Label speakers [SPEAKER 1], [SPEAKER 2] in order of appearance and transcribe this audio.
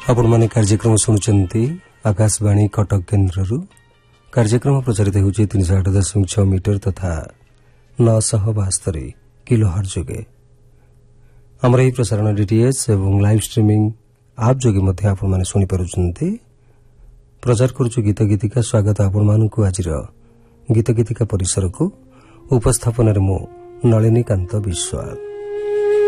[SPEAKER 1] आपण माने कार्यक्रम शुणुचंती आकाशवाणी कटक केन्द्ररू कार्यक्रम प्रचारित होउछि 308.6 मीटर तथा 972 किलोहर्ट्ज जोगे हमर एही प्रसारण डीटीएच एवं लाइव स्ट्रीमिंग आप जोगे मध्ये आपण माने सुनि पारुचंती प्रचार करूछु गीत गीतिका स्वागत आपण मानकु आजिर गीत गीतिका परिसर को उपस्थापन रे मो नलिनी कांत विश्वास।